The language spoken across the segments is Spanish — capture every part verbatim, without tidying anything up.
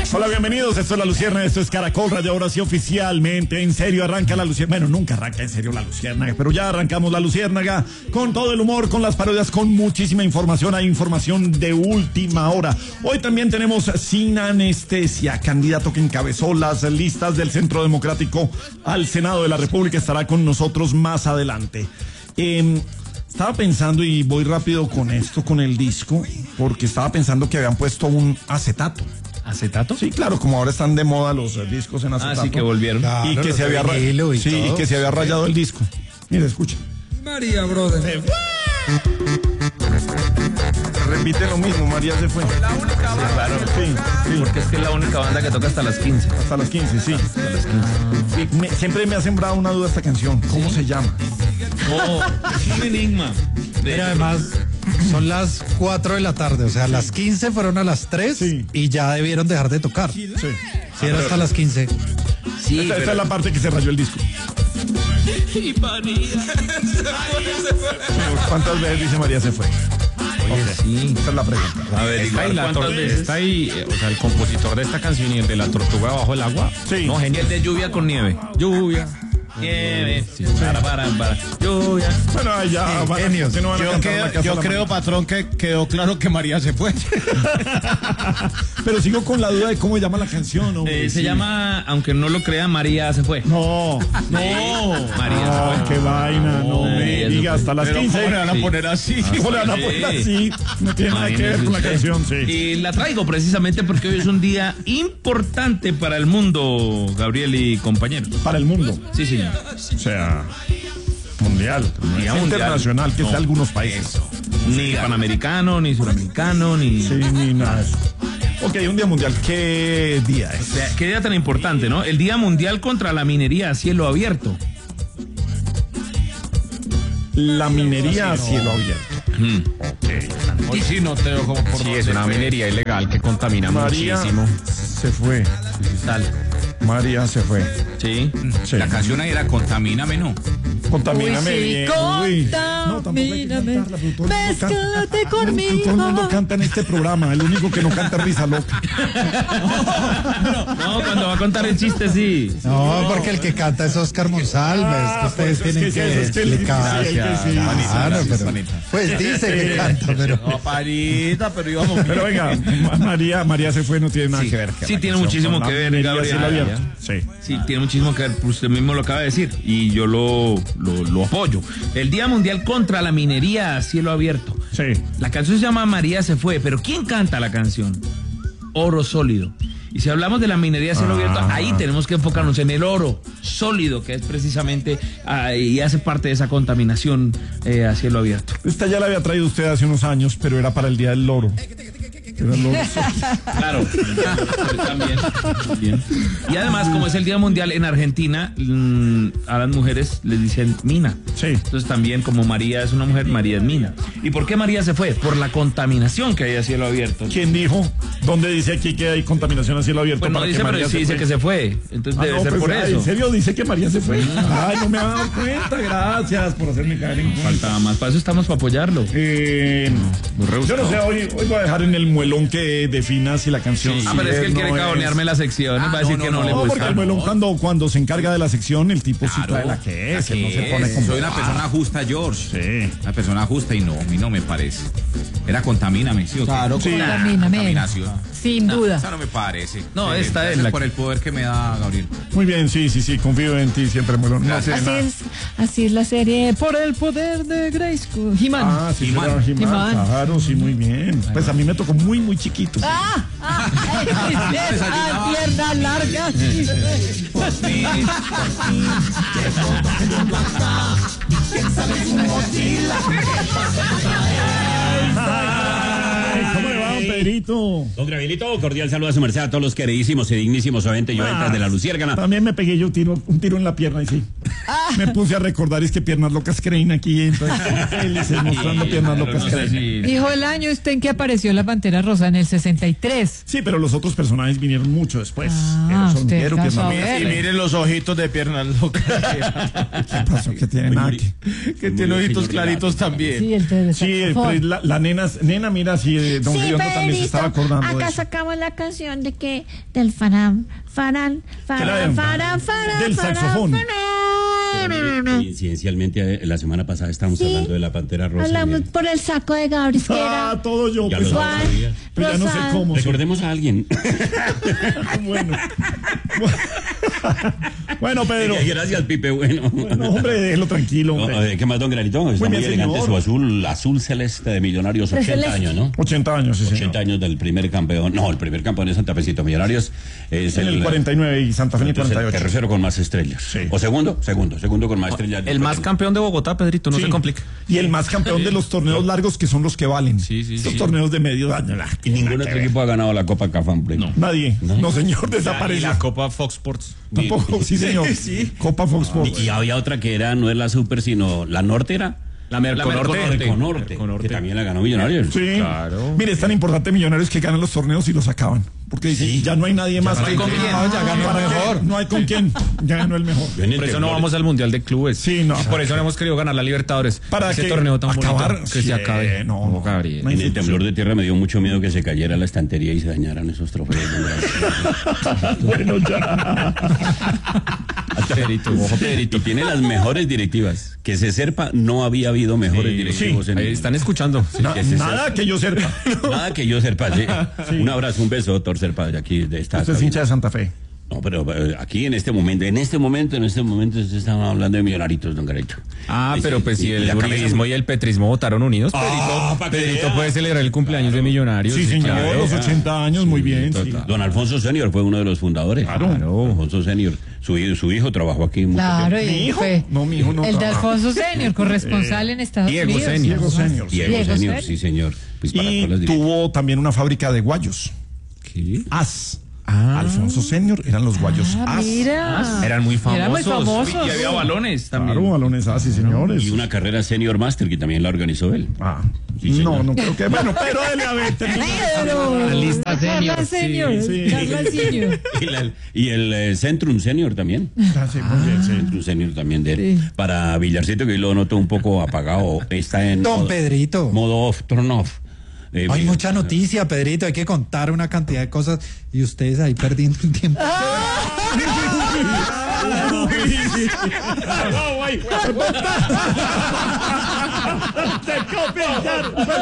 Hola, bienvenidos, esto es La Luciérnaga, esto es Caracol Radio, ahora sí oficialmente, en serio arranca La Luciérnaga, bueno, nunca arranca en serio La Luciérnaga, pero ya arrancamos La Luciérnaga con todo el humor, con las parodias, con muchísima información, hay información de última hora. Hoy también tenemos Sin Anestesia, candidato que encabezó las listas del Centro Democrático al Senado de la República, estará con nosotros más adelante. Eh, Estaba pensando, y voy rápido con esto, con el disco, porque estaba pensando que habían puesto un acetato. ¿Acetato? Sí, claro, como ahora están de moda los eh, discos en acetato. Ah, sí, que volvieron. Claro, y que se había, ra y sí, y que se había rayado el disco. Mira, escucha. María, brother. Repite lo mismo, María se fue. La única banda. Sí, claro. Sí, sí. Porque es que es la única banda que toca hasta las quince. Hasta las quince, sí. Hasta las quince. Sí, me, siempre me ha sembrado una duda esta canción. ¿Cómo ¿Sí? se llama? Oh, es un enigma. Pero además son las cuatro de la tarde, o sea, las quince fueron a las tres sí. y ya debieron dejar de tocar. Sí, sí ah, era hasta las quince. Sí, esta, pero... esta es la parte que se rayó el disco. Y María. ¿Cuántas veces dice María se fue? Oye, okay. sí. Esa es la pregunta. A ver, está ahí, la tor- está ahí, o sea, el compositor de esta canción y el de la tortuga bajo el agua. Sí. No, genial, de lluvia con nieve. Lluvia. Nieve, sí, para, para, para, lluvia. Bueno, ya, sí, genios. No van a yo creo, yo creo patrón, que quedó claro que María se fue. Pero sigo con la duda de cómo se llama la canción. Hombre, eh, se sí. llama, aunque no lo crea, María se fue. No, no. María ah, se fue. Qué vaina, no, no me diga hasta las Pero quince. ¿cómo le van a sí. poner así? ¿Cómo le van a poner así? No tiene nada que ver con la canción, sí. Y la traigo precisamente porque hoy es un día importante para el mundo, Gabriel y compañeros. Para el mundo. Sí, señor. O sea, mundial, mundial internacional, que no, es de algunos países. Eso. Ni panamericano, ni suramericano, ni... Sí, ni nada de eso. Ok, un día mundial, ¿qué día es? O sea, qué día tan importante, ¿no? El Día Mundial contra la Minería a Cielo Abierto. La minería a cielo abierto. Mm. Ok. Hoy sí no te dejo por Sí, es una minería ilegal que contamina María muchísimo. Se fue. Sal. María se fue. Sí. sí. La canción ahí era Contamíname, ¿no? Contamíname. Uy, sí, bien. contamíname. Mezclate conmigo. Todo el mundo canta en este programa. El único que no canta es Risa Loca. No, no, cuando va a contar el chiste, sí. No, porque el que canta es Oscar Monsalves. Ah, que ustedes pues tienen es que, que, es que explicar. Sí, que sí. Claro, pero, pues dice que canta, pero. No, parita, pero íbamos. Pero venga, María, María se fue, no tiene nada sí. que ver. Sí, tiene muchísimo que ver, Gabriel. Sí. Sí, tiene muchísimo que ver. Usted mismo lo acaba de decir y yo lo, lo, lo apoyo. El Día Mundial contra la Minería a Cielo Abierto. Sí. La canción se llama María se fue, pero ¿quién canta la canción? Oro Sólido. Y si hablamos de la minería a cielo ah. abierto, ahí tenemos que enfocarnos en el oro sólido, que es precisamente uh, y hace parte de esa contaminación eh, a cielo abierto. Esta ya la había traído usted hace unos años, pero era para el Día del Loro. Era el loro claro, también, también. Y además, como es el Día Mundial en Argentina, mmm, a las mujeres les dicen mina. Sí. Entonces también, como María es una mujer, María es mina. ¿Y por qué María se fue? Por la contaminación que hay a cielo abierto. ¿Quién dijo? ¿Dónde dice aquí que hay contaminación a cielo abierto? Pues no para dice, que pero sí dice que se fue. Entonces ah, debe no, ser pues, por ay, eso. ¿En serio dice que María se fue? Ay, no me había dado cuenta. Gracias por hacerme caer en cuenta. Faltaba más. Para eso estamos, para apoyarlo. Eh, no, yo no sé, hoy, hoy voy a dejar en el muelón que defina si la canción... Sí. Ah, pero es que él no quiere cagonearme es... la sección. Ah, va a decir no, que no, no le gusta. No, porque el muelón cuando, cuando se encarga de la sección, el tipo claro, sí trae la que es. Él no se pone como... Soy una persona justa, George. Sí. Una persona justa y no, a mí no me parece. Era contamíname, ¿sí o qué? Claro, sí. Contamíname. Contaminación. Sin no, duda. Esa no me parece. No, eh, esta es la... por el poder que me da Gabriel. Muy bien, sí, sí, sí, confío en ti siempre, muelón. No sé así, nada. es, así es la serie Por el poder de Grayskull. He-Man. Ah, sí, He-Man. He-Man. He-Man. Claro, sí, muy bien. Pues a mí me tocó muy, muy chiquito. Ah, ah, ah, piernas largas. Por fin, ¿Cómo le va, don Pedrito? Don Gabrielito, cordial saludo a su merced a todos los queridísimos y dignísimos oyentes y oyentas de La Luciérnaga. También me pegué yo tiro, un tiro en la pierna y sí. Me puse a recordar, es que Piernas Locas creen aquí, entonces, felices mostrando Piernas Locas creen. Dijo el año usted en que apareció la Pantera Rosa, en el sesenta y tres. Sí, pero los otros personajes vinieron mucho después. Ah, Eros usted Hormiguero, alcanzó a Piernas Locas. ver. Y miren los ojitos de Piernas Locas. ¿Qué pasó? ¿Qué tiene nada que- Que tiene ojitos claritos también. Sí, el de Sí, eh, pues, la, la nena, nena, mira, sí, eh, don Sí, Riondo también se Pedrito, estaba acordando de acá eso. sacamos la canción de que del farán, farán, Que la farán, de- farán, farán, del farán, saxofón. farán. Coincidencialmente, eh, la semana pasada estábamos Sí. hablando de la Pantera Rosa. Hablamos Bien. por el saco de Gabris que Ah, era todo yo, Ya pues, lo ah, sabía. pues ya no sé Rosado. cómo. sí. Recordemos a alguien. Bueno. Bueno, Pedro. Gracias, Pipe. Bueno. No, hombre, déjelo tranquilo, No, hombre. eh, ¿Qué más, don Granito? Está Muy muy, bien, elegante señor. su azul, azul celeste de Millonarios, De ochenta celeste. años, ¿no? ochenta años, sí, señor. ochenta años del primer campeón. No, el primer campeón de Santa Fecito Millonarios es En el cuarenta y nueve y Santa Fe en el entonces, cuarenta y el ocho. tercero con más estrellas. Sí. ¿O segundo? Segundo, segundo con más estrellas. El más campeón de Bogotá, Pedrito, no Sí. se complica. Y el más campeón de los torneos largos que son los que valen. Sí, sí, Estos sí. torneos de medio año. nah, Y ningún otro equipo ha ganado la Copa Cafán Play. No. Nadie. No, señor, Y desapareció. la Copa Fox Sports. Tampoco, sí, señor. Copa Fox Sports. Y, y había otra que era, no es la Super, sino la Norte era. La Merconorte. Merconorte, Merconorte. que también la ganó Millonarios. Sí. Claro. Mire, es tan importante Millonarios que ganan los torneos y los acaban. Porque dicen, ya no hay nadie más no hay que con quién. No, ya ganó ¿Para qué? mejor. No hay con quién. Ya ganó el mejor. Yo en el Por eso no temblor- vamos al Mundial de Clubes. Sí, no. Por eso no hemos querido ganar la Libertadores. Para Ese que torneo tan acabar, bonito. Que sí, se acabe. no, no. Gabriel. No hay- En el temblor de tierra me dio mucho miedo que se cayera la estantería y se dañaran esos trofeos. Bueno, ya. Pedrito, ojo, Pedrito. Y tiene las mejores directivas. Que se sepa, no había habido mejores Sí, directivos sí. en Ahí el- están escuchando. Sí. Na- que se nada que yo sepa. Nada que yo sepa, sí. Un abrazo, un beso, doctor Serpa, de aquí, de esta. Usted es cabina. hincha de Santa Fe. No, pero eh, aquí en este momento, en este momento, en este momento, usted estaba hablando de Millonaritos, don Garito. Ah, Y pero sí, pues y- si y el la cabeza- uribismo y el petrismo votaron unidos, Ah, Pedrito, pa' que Pedrito vea. puede celebrar el cumpleaños de Millonarios. Sí, señor. claro. Los ochenta años, muy bien. sí. total. Don Alfonso Senior fue uno de los fundadores. Claro. Alfonso Senior. Su, hi- su hijo trabajó aquí mucho Claro, tiempo. ¿Mi y hijo? fue No, mi hijo no el de trabaja. Alfonso Senior, corresponsal en Estados Diego Unidos. Senior. Diego Senior. Diego, Diego Senior, Senior. sí, señor. Pues para Y todas las directivas. tuvo también una fábrica de guayos. ¿Qué? As. Alfonso Senior eran los guayos Ah, As. mira. Eran muy famosos. Eran muy famosos. Y había balones también. Claro, balones As, sí, señores. Y una carrera Senior Master que también la organizó él. Ah, Sí, no, señor. no creo que. Bueno, pero dele a ver. termina. Pero, lista Charla senior, senior, sí, sí. Charla senior. Y, la- y el eh, Centrum Senior también. Ah, sí, muy bien, sí. Centrum Senior también de él. Sí. Para Villarcito, que lo noto un poco apagado. Está en Don modo, Pedrito. modo off, turn off. Eh, Hay Vill- mucha noticia, Pedrito. Hay que contar una cantidad de cosas y ustedes ahí perdiendo el tiempo. Te copian ya.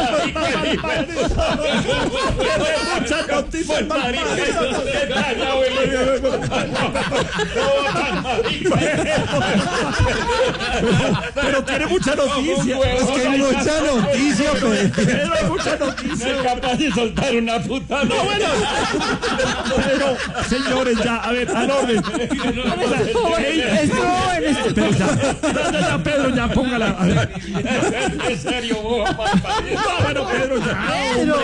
Muchas noticias. Pero tiene mucha noticia. Es que hay mucha noticia, Pedrito. Pero hay mucha noticia. capaz de soltar una puta. No, bueno. Pero, señores, ya, a ver, al orden. Estuvo bueno, estuvo bueno, estuvo Pero ya, ya, ya, ya, Pedro, ya, póngala. A ver. En serio, No, bueno, Pedro, ya. Pedro.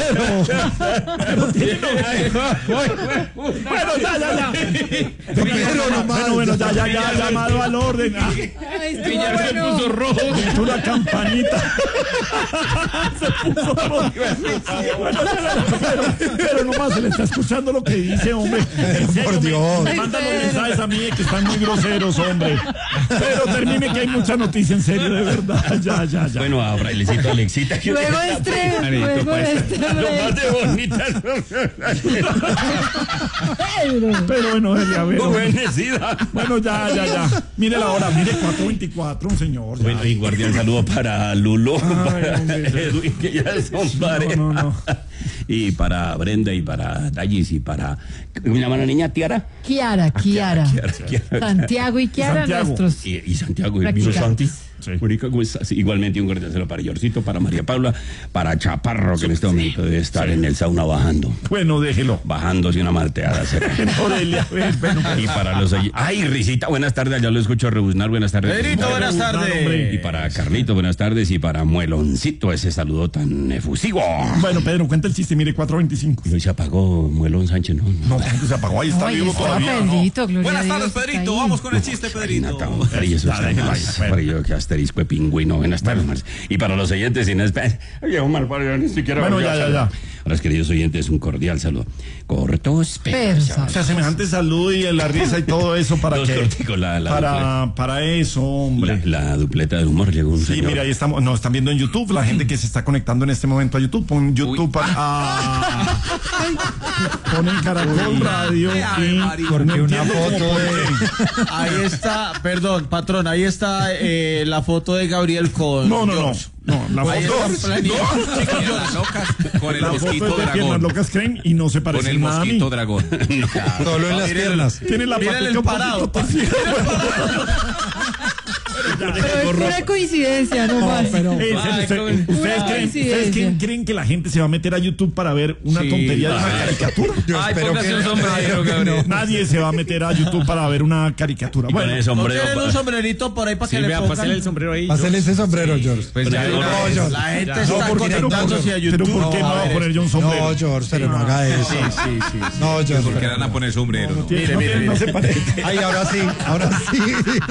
Bueno, ya, ya, ya. Pedro, nomás. Bueno, bueno, ya, ya, ya, llamado al orden. Ah, Ay, estuvo Villar se bueno. puso rojo. es una campanita. Se puso rojo. Bueno, ya, ya, ya, pero, pero nomás se le está escuchando lo que dice, hombre. En serio, Por me- Dios. Me, mandan los Ay, mensajes a mí que están muy groseros, hombre. Pero termine que hay mucha noticia, en serio, de verdad. Ya, ya, ya. Bueno, a Brailecito, Alexita. que Luego usted este, está luego pues, este Lo más break. de bonitas. Pedro. Pero bueno, Eli, a ver. hombre. Bendecida. Bueno, ya, ya, ya. Mire la hora, mire, cuatro veinticuatro, un señor. ya. Bueno, y guardián saludo para Lulo, para hombre. Edwin, que ya son pareja. no, no. Y para Brenda y para Dallis y para. ¿Cómo se llama la niña? Tiara. Kiara, Kiara. Kiara, Kiara. Santiago y Kiara, Santiago. nuestros Y, y Santiago y practicantes. Santi. Sí. Mónica, ¿cómo estás? Igualmente un cordial saludo para Yorcito, para María Paula, para Chaparro, que en este momento debe estar sí. en el sauna bajando. Bueno, déjelo. Bajándose una malteada. Aurelia, bueno, y para los... Ay, Risita, buenas tardes, ya lo escucho rebuznar, buenas tardes. Pedrito, buenas tardes. Y para Carlito, buenas tardes, y para Mueloncito, ese saludo tan efusivo. Bueno, Pedro, cuenta el chiste, mire, cuatro veinticinco. Y hoy se apagó Muelón Sánchez, ¿no? No, no se apagó, ahí está Ay, vivo está todavía. Pedrito, ¿no? Gloria Buenas a Dios, tardes, Pedrito, vamos con el chiste, Pedrito. Para yo que asterisco de pingüino, buenas tardes, bueno. Y para los oyentes, sin espera, viejo malparido, ni siquiera. Bueno, ya, ya, ya. A los queridos oyentes, un cordial saludo. Corto, espera. O sea, semejante salud y la risa y todo eso, ¿para Dos qué? corticos, la, la para, para eso, hombre. La, la dupleta del humor llegó un Sí, señor. mira, ahí estamos, nos están viendo en YouTube, la gente que se está conectando en este momento a YouTube, pon YouTube, para, ah, ponen Caracol Radio y porque una foto de... Ahí está, perdón, patrón, ahí está eh, la foto de Gabriel con No, no, no, George. no, la Ahí foto, está planilla. Piernas locas con el la foto mosquito es de Piernas dragón. Locas Creen y no se Con parece el nada a mí. mosquito dragón. Solo en las piernas. Tiene la Mira el patica parado. un poquito torcida. Pero es pura coincidencia, no más. pero- Eh, Ay, usted- cómo- ¿Ustedes, Pura creen, ¿Ustedes coincidencia. creen, creen que la gente se va a meter a YouTube para ver una Sí, tontería de una ay. caricatura? Yo Ay, espero póngase que un sombrero, Gabriel. Nadie se va a meter a YouTube para ver una caricatura. Y con Bueno, el ¿No sombrero. tienen un pa- sombrerito por ahí para que le Silvia, pongan? pásale el sombrero ahí. Pásale ese sombrero, George. Pues Con ya, el de una gorro. vez. George. La gente Ya. está no, ¿por qué no? conectándose a Pero YouTube. ¿por qué no va a poner yo un sombrero? No, George, pero no haga eso. Sí, sí, sí. No, George. Porque van a poner sombrero. No, ¿no? tiene- Mire, no mire, tiene- no mire. se parece. Ay, ahora sí, ahora sí.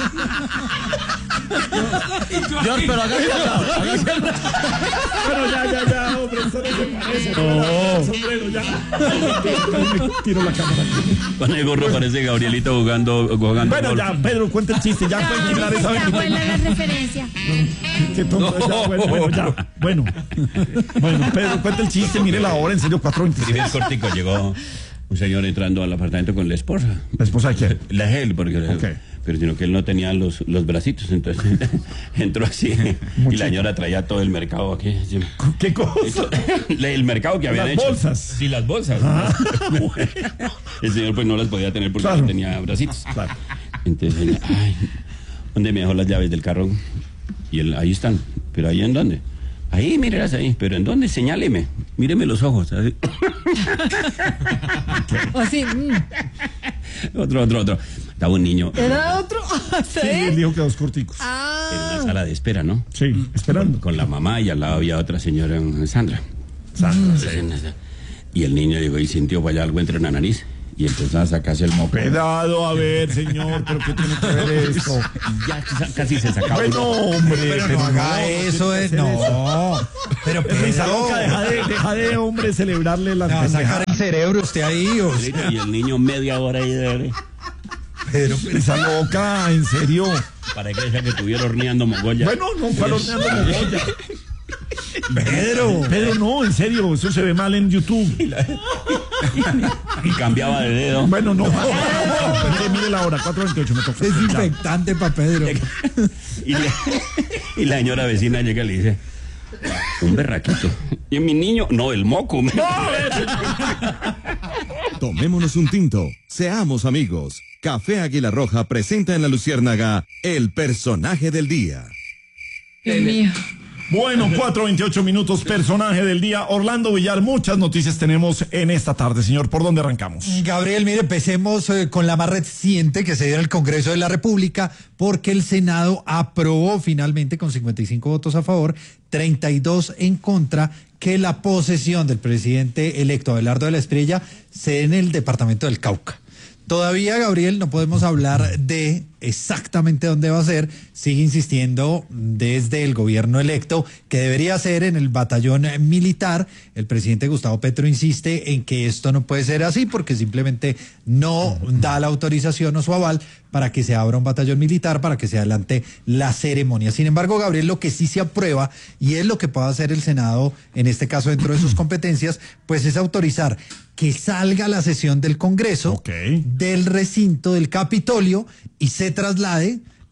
George, pero hágase al lado, hágase al lado. Pero ya, ya, ya, hombre, eso no se parece. No. El sombrero, ya. Tiro la cámara. Con el gorro parece Gabrielito jugando, jugando Bueno, golf. ya, Pedro, cuenta el chiste. Ya pueden quitar esa Está buena ventita. la referencia. Qué tonto, ya, bueno, bueno, ya. Bueno, bueno, Pedro, cuenta el chiste. Mire la hora, en serio, cuatro veintiséis. Primer cortico, llegó un señor entrando al apartamento con la esposa. ¿La esposa de quién? La él, porque Ok. pero sino que él no tenía los, los bracitos, entonces entró así y la señora traía todo el mercado aquí. ¿Qué cosa? El mercado que habían Las hecho. bolsas. Sí, las bolsas. El señor pues no las podía tener porque Claro. no tenía bracitos. Claro. Entonces, ella, ay, ¿dónde me dejó las llaves del carro? Y él, ahí están. ¿Pero ahí en dónde? Ahí, mírelas ahí. ¿Pero en dónde? Señáleme. Míreme los ojos. Así. O sí, mm. Otro, otro, otro. Estaba un niño ¿Era otro? Sí, él dijo que dos corticos. en una sala de espera, ¿no? Sí, esperando. Con la mamá y al lado había otra señora, Sandra. Sandra. Y el niño llegó y sintió para allá algo entre la nariz y empezó a sacarse el moco. Cuidado, a ver, señor, pero ¿qué tiene que ver esto? Ya sa- casi se sacaba. Bueno, hombre, Pero no haga eso, eh, no. Pero Risa Pedro, loca, deja de, deja de, hombre, celebrarle las me va a sacar pendejadas. el cerebro usted ahí. O sea, Y el niño media hora ahí de... Pedro, Risa loca, en serio. Para que ella que estuviera horneando mogolla. Bueno, no, ¿cuál horneando mogolla? Pedro. Pedro, no, en serio, eso se ve mal en YouTube. Y cambiaba de dedo. Bueno, no. Mire, mire la hora, cuatro veintiocho, me toca. Desinfectante para Pedro. Y, le- y la señora vecina llega y le dice, un berraquito. Y mi niño, no, el moco. Tomémonos un tinto, seamos amigos. Café Águila Roja presenta en La Luciérnaga el personaje del día. Dios mío. Bueno, cuatro veintiocho minutos, personaje del día. Orlando Villar, muchas noticias tenemos en esta tarde, señor. ¿Por dónde arrancamos? Gabriel, mire, empecemos eh, con la más reciente que se dio en el Congreso de la República, porque el Senado aprobó finalmente con cincuenta y cinco votos a favor, treinta y dos en contra, que la posesión del presidente electo Abelardo de la Espriella se dé en el departamento del Cauca. Todavía, Gabriel, no podemos hablar de exactamente dónde va a ser. Sigue insistiendo desde el gobierno electo que debería ser en el batallón militar. El presidente Gustavo Petro insiste en que esto no puede ser así porque simplemente no da la autorización o su aval para que se abra un batallón militar, para que se adelante la ceremonia. Sin embargo, Gabriel, lo que sí se aprueba, y es lo que puede hacer el Senado, en este caso dentro de sus competencias, pues es autorizar que salga la sesión del Congreso Ok. del recinto del Capitolio y se traslade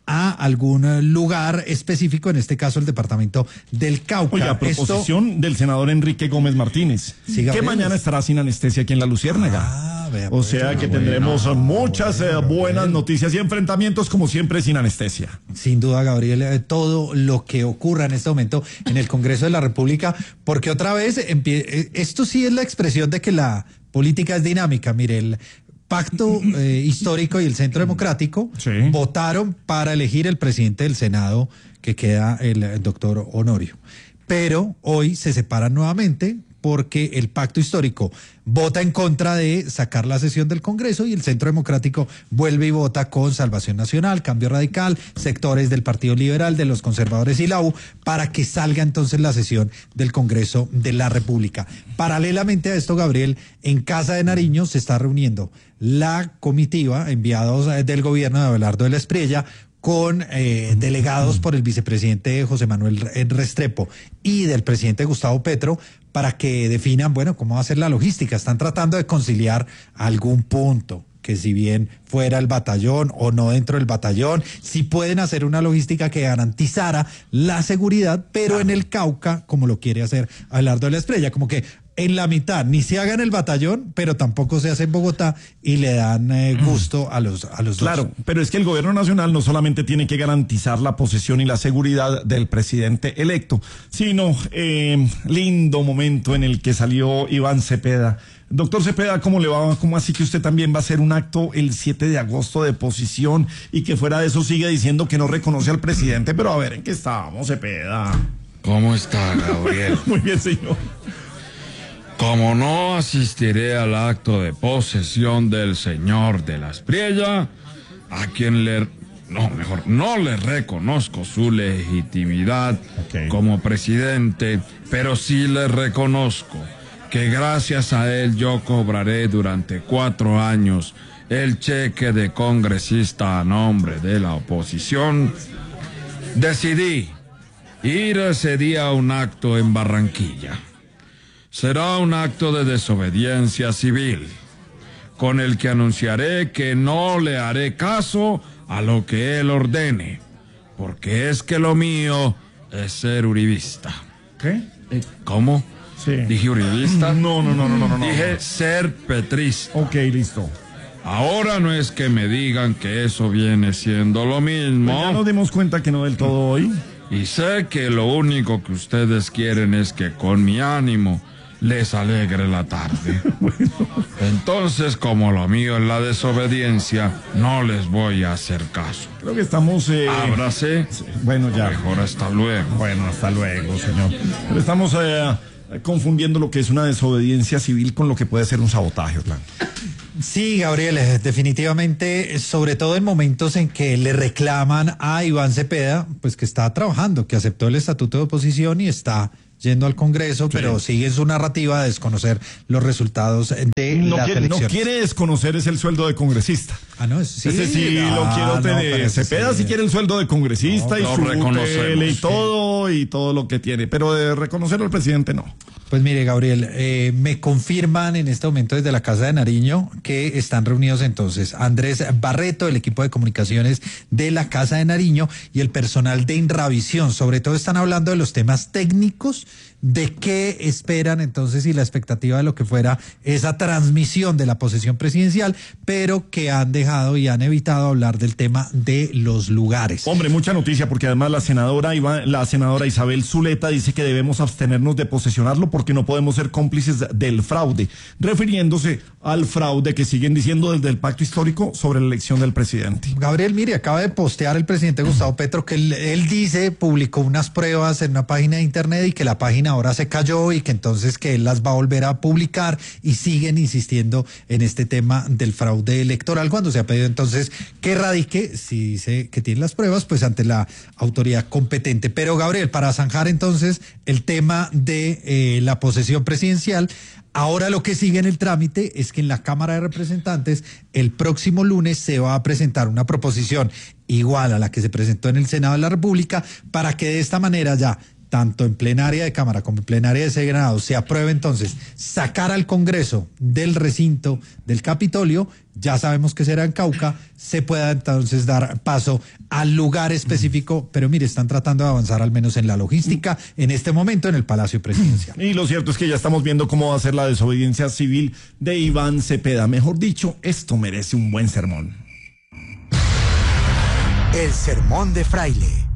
a algún lugar específico, en este caso el departamento del Cauca. Oiga, a proposición Esto... del senador Enrique Gómez Martínez, sí, que mañana estará sin anestesia aquí en la Luciérnaga. Ah, vea, o sea que bueno, tendremos bueno, muchas eh, buenas noticias y enfrentamientos, como siempre, sin anestesia. Sin duda, Gabriel, eh, todo lo que ocurra en este momento en el Congreso de la República, porque otra vez, empie... esto sí es la expresión de que la política es dinámica. Mire, el Pacto eh, Histórico y el Centro Democrático sí. votaron para elegir el presidente del Senado, que queda el, el doctor Honorio. Pero hoy se separan nuevamente porque el Pacto Histórico vota en contra de sacar la sesión del Congreso y el Centro Democrático vuelve y vota con Salvación Nacional, Cambio Radical, sectores del Partido Liberal, de los conservadores y la U, para que salga entonces la sesión del Congreso de la República. Paralelamente a esto, Gabriel, en Casa de Nariño se está reuniendo la comitiva, enviados del gobierno de Abelardo de la Espriella, con eh, delegados por el vicepresidente José Manuel Restrepo y del presidente Gustavo Petro, para que definan, bueno, cómo va a ser la logística. Están tratando de conciliar algún punto, que si bien fuera el batallón o no dentro del batallón, si pueden hacer una logística que garantizara la seguridad, pero en el Cauca, como lo quiere hacer Abelardo de la Espriella, como que en la mitad ni se haga en el batallón, pero tampoco se hace en Bogotá, y le dan eh, gusto a los, a los claro, dos. Claro, pero es que el gobierno nacional no solamente tiene que garantizar la posesión y la seguridad del presidente electo, sino eh, lindo momento en el que salió Iván Cepeda. Doctor Cepeda, ¿cómo le va? ¿Cómo así que usted también va a hacer un acto el siete de agosto de posición y que fuera de eso sigue diciendo que no reconoce al presidente? Pero a ver, ¿en qué estábamos, Cepeda? ¿Cómo está, Gabriel? Muy bien, señor. Como no asistiré al acto de posesión del señor de la Espriella, a quien le... No, mejor, no le reconozco su legitimidad okay. como presidente, pero sí le reconozco que gracias a él yo cobraré durante cuatro años el cheque de congresista a nombre de la oposición. Decidí ir ese día a un acto en Barranquilla. Será un acto de desobediencia civil, con el que anunciaré que no le haré caso a lo que él ordene, porque es que lo mío es ser uribista. ¿Qué? ¿Cómo? Sí. ¿Dije uribista? No, no, no, no, no, no. Dije ser petrista. Ok, listo. Ahora no es que me digan que eso viene siendo lo mismo. Pues ya nos dimos cuenta que no del todo hoy. Y sé que lo único que ustedes quieren es que con mi ánimo les alegre la tarde. Bueno. Entonces, como lo mío es la desobediencia, no les voy a hacer caso. Creo que estamos... Eh... Ábrase. Sí. Bueno, ya. Mejor hasta luego. Bueno, hasta luego, señor. Pero estamos eh, confundiendo lo que es una desobediencia civil con lo que puede ser un sabotaje, Orlando. Sí, Gabriel, definitivamente, sobre todo en momentos en que le reclaman a Iván Cepeda, pues que está trabajando, que aceptó el estatuto de oposición y está yendo al Congreso, sí. pero sigue su narrativa de desconocer los resultados de no las quiere, elecciones. No quiere desconocer es el sueldo de congresista. Ah, no, sí. Ese sí ah, lo quiero tener. No, Cepeda sí. sí quiere el sueldo de congresista no, y su tele y todo, y todo lo que tiene, pero de reconocer al presidente no. Pues mire, Gabriel, eh, me confirman en este momento desde la Casa de Nariño que están reunidos entonces Andrés Barreto, el equipo de comunicaciones de la Casa de Nariño y el personal de Inravisión. Sobre todo están hablando de los temas técnicos, de qué esperan entonces y la expectativa de lo que fuera esa transmisión de la posesión presidencial, pero que han dejado y han evitado hablar del tema de los lugares. Hombre, mucha noticia, porque además la senadora Iván, la senadora Isabel Zuleta dice que debemos abstenernos de posesionarlo porque no podemos ser cómplices del fraude, refiriéndose al fraude que siguen diciendo desde el Pacto Histórico sobre la elección del presidente. Gabriel, mire, acaba de postear el presidente Gustavo Petro que él, él dice, publicó unas pruebas en una página de internet y que la página ahora se cayó y que entonces que él las va a volver a publicar, y siguen insistiendo en este tema del fraude electoral cuando se ha pedido entonces que radique, si dice que tiene las pruebas, pues ante la autoridad competente. Pero Gabriel, para zanjar entonces el tema de eh, la posesión presidencial, ahora lo que sigue en el trámite es que en la Cámara de Representantes el próximo lunes se va a presentar una proposición igual a la que se presentó en el Senado de la República, para que de esta manera ya tanto en plenaria de Cámara como en plenaria de Senado, se apruebe entonces sacar al Congreso del recinto del Capitolio, ya sabemos que será en Cauca, se pueda entonces dar paso al lugar específico, pero mire, están tratando de avanzar al menos en la logística en este momento en el Palacio Presidencial. Y lo cierto es que ya estamos viendo cómo va a ser la desobediencia civil de Iván Cepeda. Mejor dicho, esto merece un buen sermón. El sermón de Fraile.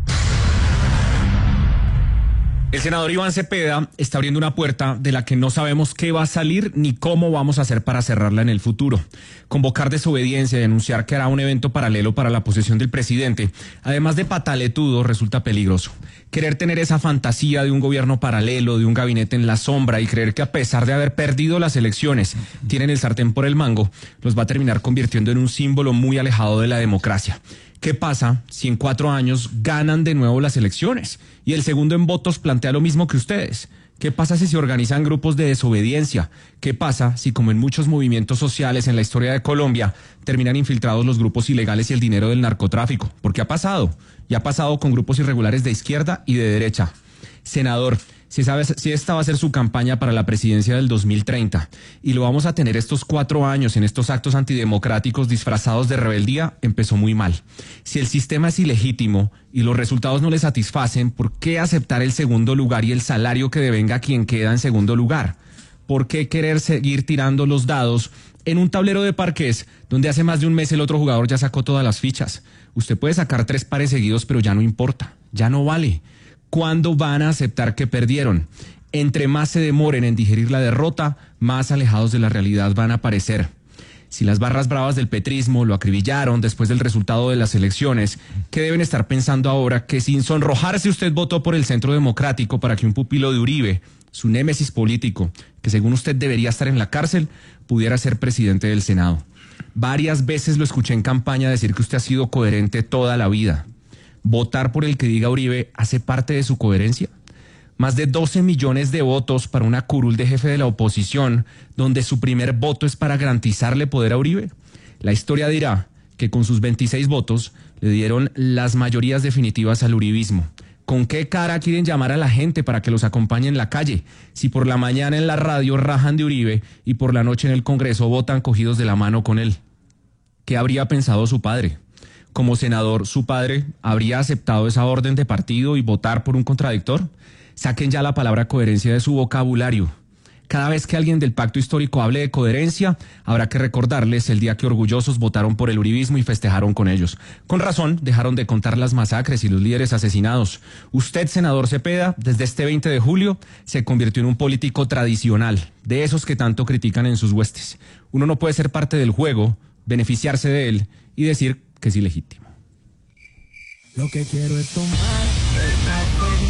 El senador Iván Cepeda está abriendo una puerta de la que no sabemos qué va a salir ni cómo vamos a hacer para cerrarla en el futuro. Convocar desobediencia y anunciar que hará un evento paralelo para la posesión del presidente, además de pataletudo, resulta peligroso. Querer tener esa fantasía de un gobierno paralelo, de un gabinete en la sombra y creer que a pesar de haber perdido las elecciones, tienen el sartén por el mango, los va a terminar convirtiendo en un símbolo muy alejado de la democracia. ¿Qué pasa si en cuatro años ganan de nuevo las elecciones y el segundo en votos plantea lo mismo que ustedes? ¿Qué pasa si se organizan grupos de desobediencia? ¿Qué pasa si, como en muchos movimientos sociales en la historia de Colombia, terminan infiltrados los grupos ilegales y el dinero del narcotráfico? Porque ha pasado, y ha pasado con grupos irregulares de izquierda y de derecha. Senador, si, sabes, si esta va a ser su campaña para la presidencia del dos mil treinta y lo vamos a tener estos cuatro años en estos actos antidemocráticos disfrazados de rebeldía, empezó muy mal. Si el sistema es ilegítimo y los resultados no le satisfacen, ¿por qué aceptar el segundo lugar y el salario que devenga quien queda en segundo lugar? ¿Por qué querer seguir tirando los dados en un tablero de parqués donde hace más de un mes el otro jugador ya sacó todas las fichas? Usted puede sacar tres pares seguidos, pero ya no importa, ya no vale. ¿Cuándo van a aceptar que perdieron? Entre más se demoren en digerir la derrota, más alejados de la realidad van a parecer. Si las barras bravas del petrismo lo acribillaron después del resultado de las elecciones, ¿qué deben estar pensando ahora que sin sonrojarse usted votó por el Centro Democrático para que un pupilo de Uribe, su némesis político, que según usted debería estar en la cárcel, pudiera ser presidente del Senado? Varias veces lo escuché en campaña decir que usted ha sido coherente toda la vida. ¿Votar por el que diga Uribe hace parte de su coherencia? Más de doce millones de votos para una curul de jefe de la oposición, donde su primer voto es para garantizarle poder a Uribe. La historia dirá que con sus veintiséis votos le dieron las mayorías definitivas al uribismo. ¿Con qué cara quieren llamar a la gente para que los acompañe en la calle? Si por la mañana en la radio rajan de Uribe y por la noche en el Congreso votan cogidos de la mano con él. ¿Qué habría pensado su padre? Como senador, ¿su padre habría aceptado esa orden de partido y votar por un contradictor? Saquen ya la palabra coherencia de su vocabulario. Cada vez que alguien del pacto histórico hable de coherencia, habrá que recordarles el día que orgullosos votaron por el uribismo y festejaron con ellos. Con razón, dejaron de contar las masacres y los líderes asesinados. Usted, senador Cepeda, desde este veinte de julio, se convirtió en un político tradicional, de esos que tanto critican en sus huestes. Uno no puede ser parte del juego, beneficiarse de él y decir que es ilegítimo. Lo que quiero es tomar